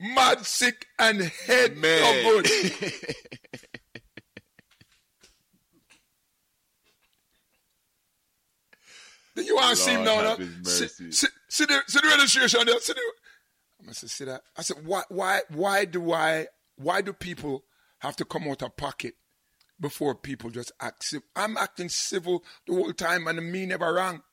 mad sick and head Man. no good. Then you want to see him now? Lord have his mercy. See the registration there. I said, see that? I said, why do people have to come out of pocket before people just act civil? I'm acting civil the whole time and me never wrong.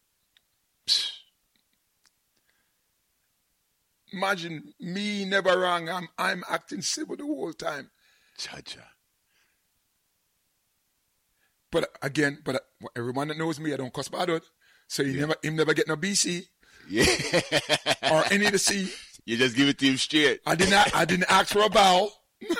Imagine me never wrong. I'm acting civil the whole time. Cha-cha. But again, everyone that knows me, I don't cuss bad out. So him never get no BC. Yeah. Or any of the C. You just give it to him straight. I didn't ask for a bow.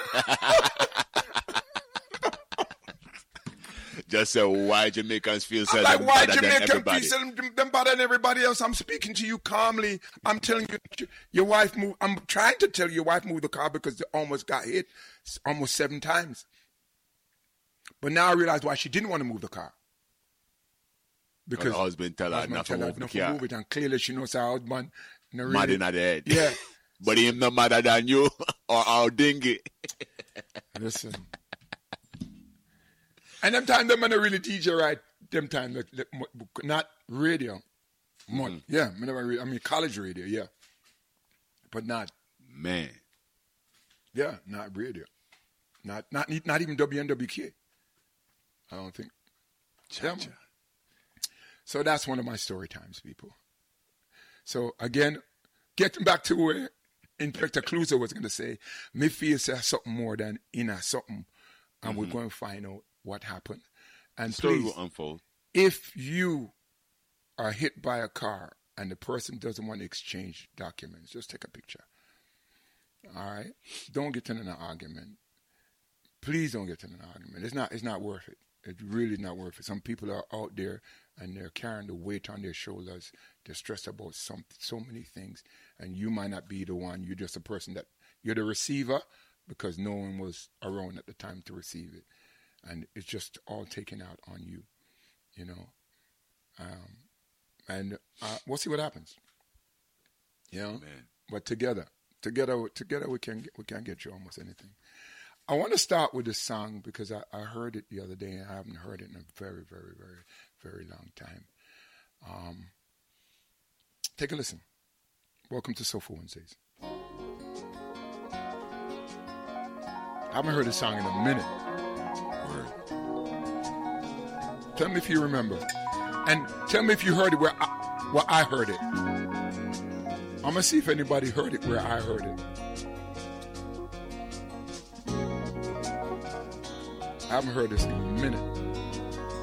Just say why Jamaicans feel so like, why better than everybody. Jamaicans feel them better than everybody else? I'm speaking to you calmly. I'm telling you, your wife moved. I'm trying to tell you, your wife moved the car because they almost got hit almost 7 times. But now I realize why she didn't want to move the car. Because her husband tell her not to move the car. Move it, and clearly she knows her husband. Mad in the head. Yeah. But him no madder than you or our dingy. Listen. And them time them man really DJ right. Them time not radio. Yeah, I mean college radio, yeah. But not man. Yeah, not radio. Not even WNWK. I don't think. Cha-cha. So that's one of my story times, people. So again, getting back to where Inspector Clouseau was going to say, me feel say something more than inner something, and we're going to find out what happened. And story please, will unfold. If you are hit by a car and the person doesn't want to exchange documents, just take a picture. All right? Don't get in an argument. Please don't get in an argument. It's not worth it. It's really not worth it. Some people are out there and they're carrying the weight on their shoulders. They're stressed about so many things. And you might not be the one. You're just a person that you're the receiver because no one was around at the time to receive it. And it's just all taken out on you, you know. And we'll see what happens. You know? Man. But together we can get you almost anything. I want to start with this song because I heard it the other day and I haven't heard it in a very, very, very, very long time. Take a listen. Welcome to Soulful Wednesdays. I haven't heard this song in a minute. Word. Tell me if you remember. And tell me if you heard it where I heard it. I'm going to see if anybody heard it where I heard it. I haven't heard this in a minute.